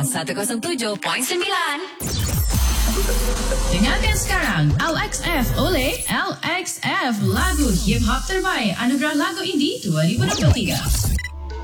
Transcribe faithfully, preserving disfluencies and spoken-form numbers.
Hot seratus tujuh perpuluhan sembilan. Dengarkan sekarang L X F oleh L X F, lagu hip hop terbaik Anugerah Lagu Indie dua ribu dua puluh tiga.